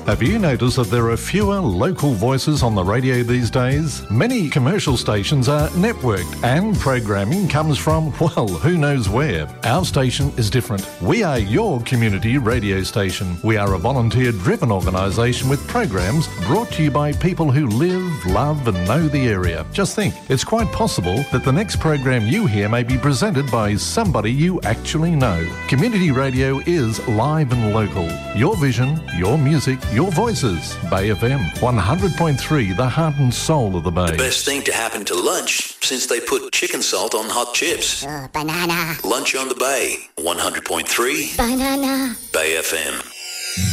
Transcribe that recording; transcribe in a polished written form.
Have you noticed that there are fewer local voices on the radio these days? Many commercial stations are networked and programming comes from, well, who knows where. Our station is different. We are your community radio station. We are a volunteer-driven organisation with programs brought to you by people who live, love and know the area. Just think, it's quite possible that the next program you hear may be presented by somebody you actually know. Community radio is live and local. Your vision, your music, your voices. Bay FM 100.3, the heart and soul of the Bay. The best thing to happen to lunch since they put chicken salt on hot chips. Banana. Lunch on the Bay 100.3 Banana. Bay FM.